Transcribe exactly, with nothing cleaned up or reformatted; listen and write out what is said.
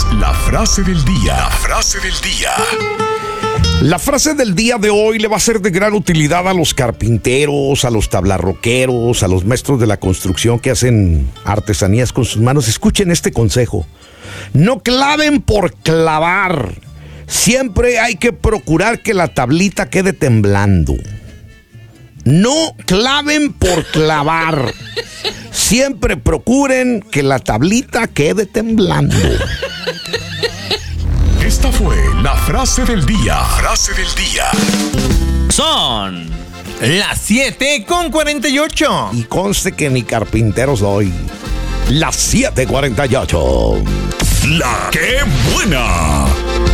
La frase del día. La frase del día. La frase del día de hoy le va a ser de gran utilidad a los carpinteros, a los tablarroqueros, a los maestros de la construcción que hacen artesanías con sus manos. Escuchen este consejo. No claven por clavar. Siempre hay que procurar que la tablita quede temblando. No claven por clavar. Siempre procuren que la tablita quede temblando. Esta fue la frase del día. Frase del día. Son las siete con cuarenta y ocho. Y conste que ni carpintero soy. Las siete cuarenta y ocho. La que buena.